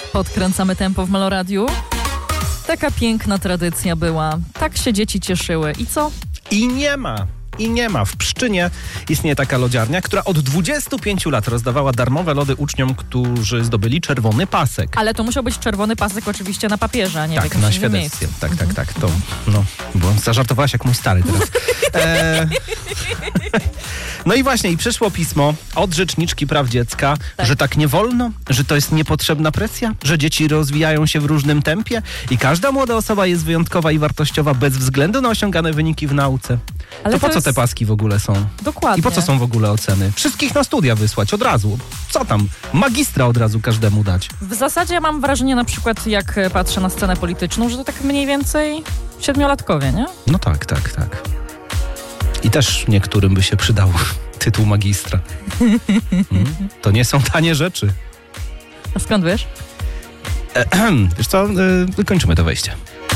Podkręcamy tempo w Meloradiu. Taka piękna tradycja była. Tak się dzieci cieszyły. I co? I nie ma. W Pszczynie istnieje taka lodziarnia, która od 25 lat rozdawała darmowe lody uczniom, którzy zdobyli czerwony pasek. Ale to musiał być czerwony pasek oczywiście na papierze, a nie w Tak, jakimś na innym miejscu. świadectwie. Tak. To, bo zażartowałaś jak mój stary teraz. No i właśnie, i przyszło pismo od Rzeczniczki Praw Dziecka, że tak nie wolno, że to jest niepotrzebna presja, że dzieci rozwijają się w różnym tempie i każda młoda osoba jest wyjątkowa i wartościowa bez względu na osiągane wyniki w nauce. Ale to po co te paski w ogóle są? Dokładnie. I po co są w ogóle oceny? Wszystkich na studia wysłać od razu. Co tam? Magistra od razu każdemu dać. W zasadzie mam wrażenie na przykład, jak patrzę na scenę polityczną, że to tak mniej więcej 7-latkowie, nie? No tak. I też niektórym by się przydał tytuł magistra. To nie są tanie rzeczy. A skąd wiesz? Wiesz co, kończymy to wejście.